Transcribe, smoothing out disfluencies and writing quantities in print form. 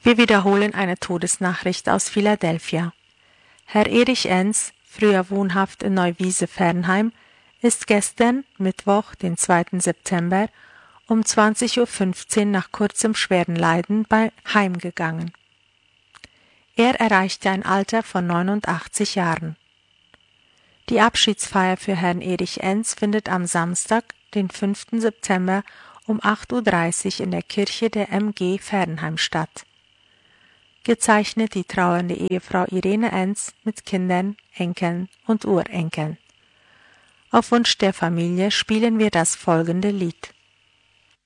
Wir wiederholen eine Todesnachricht aus Philadelphia. Herr Erich Enns, früher wohnhaft in Neuwiese-Fernheim, ist gestern, Mittwoch, den 2. September, um 20:15 Uhr nach kurzem schweren Leiden heimgegangen. Er erreichte ein Alter von 89 Jahren. Die Abschiedsfeier für Herrn Erich Enns findet am Samstag, den 5. September um 8:30 Uhr in der Kirche der MG Fernheim statt. Gezeichnet die trauernde Ehefrau Irene Enns mit Kindern, Enkeln und Urenkeln. Auf Wunsch der Familie spielen wir das folgende Lied.